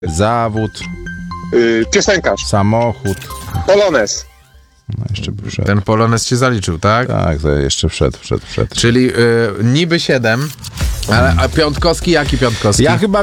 Zawód, Piosenkarz. samochód. Polonez. No jeszcze by wszedł. Ten polonez ci zaliczył, tak? Tak, to jeszcze wszedł. Czyli niby 7, ale a Piątkowski jaki Piątkowski? Ja chyba